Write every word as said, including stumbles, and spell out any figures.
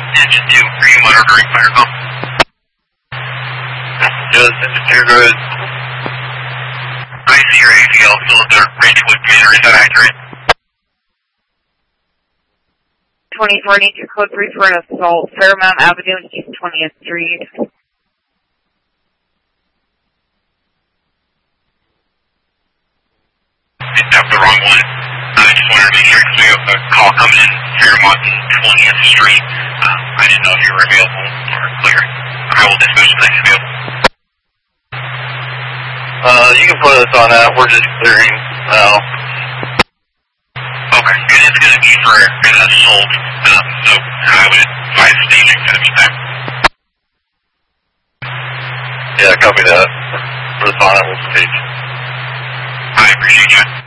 Engine two, are you monitoring fire call? Yes, engine two, go ahead. I see your A T L still at the Rangewood Commander, is that accurate? twenty-four, need your code three for an assault, Fairmount Avenue and East twentieth Street. That was the wrong one. I just wanted to make sure because we have a call coming in Fairmont and twentieth Street. Um, I didn't know if you were available or clear. I will dispatch the next available. Uh, you can put us on that. We're just clearing now. Okay, and it's going to be for an assault, um, so I would advise staging to meet that. Yeah, copy that. Put us on it, we'll stage. I appreciate you.